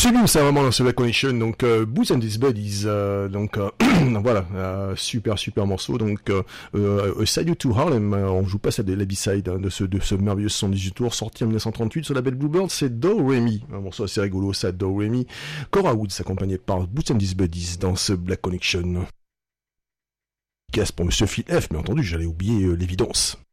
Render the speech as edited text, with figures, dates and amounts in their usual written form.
sublime, ça vraiment dans ce Black Connection. Donc Boots and His Buddies, voilà, super morceau. Donc Salute to Harlem, on joue pas ça de la B-side de ce merveilleux 78 tours sorti en 1938 sur la belle Bluebird. C'est Do Re Mi, un morceau assez rigolo, ça, Do Re Mi. Cora Woods accompagné par Boots and His Buddies dans ce Black Connection. Casse pour Monsieur Phil F, mais entendu, j'allais oublier l'évidence.